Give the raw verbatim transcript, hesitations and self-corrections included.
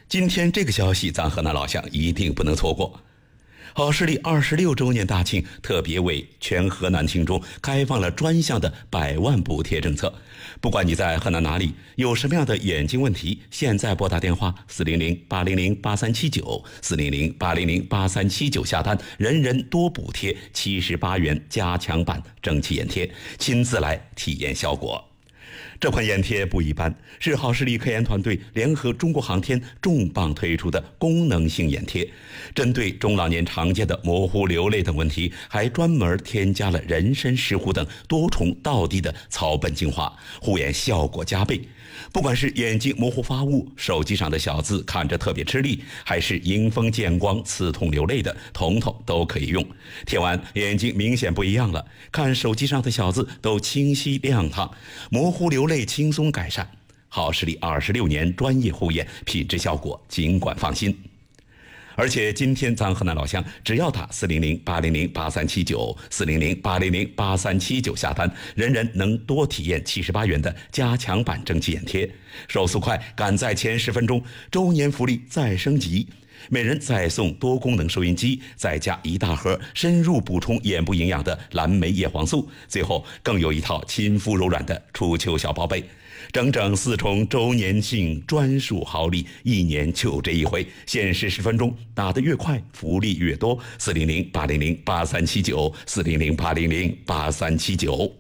今天这个消息，咱河南老乡一定不能错过。好视力二十六周年大庆特别为全河南听众开放了专项的百万补贴政策。不管你在河南哪里，有什么样的眼睛问题，现在拨打电话四零零八零零八三七九四零零八零零八三七九下单，人人多补贴七十八元加强版蒸汽眼贴，亲自来体验效果。这款眼贴不一般，是好视力科研团队联合中国航天重磅推出的功能性眼贴，针对中老年常见的模糊、流泪等问题，还专门添加了人参、石斛等多重道地的草本精华，护眼效果加倍。不管是眼睛模糊发雾、手机上的小字看着特别吃力，还是迎风见光刺痛流泪的，统统都可以用。贴完眼睛明显不一样了，看手机上的小字都清晰亮堂，模糊流泪轻松改善。好视力二十六年专业护眼，品质效果尽管放心。而且今天咱河南老乡只要打四零零八零零八三七九四零零八零零八三七九下单，人人能多体验七十八元的加强版蒸汽眼贴，手速快，赶在前十分钟，周年福利再升级，每人再送多功能收音机，再加一大盒深入补充眼部营养的蓝莓叶黄素，最后更有一套亲肤柔软的初秋小宝贝。整整四重周年庆专属好礼，一年就这一回，限时十分钟，打得越快福利越多。四零零八零零八三七九四零零八零零八三七九。